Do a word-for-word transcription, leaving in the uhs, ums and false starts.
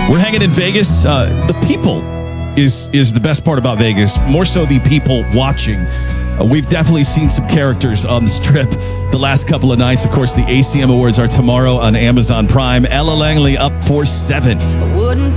We're hanging in Vegas. Uh, the people is is the best part about Vegas, more so the people watching. Uh, we've definitely seen some characters on the strip the last couple of nights. Of course, the A C M Awards are tomorrow on Amazon Prime. Ella Langley up four seven.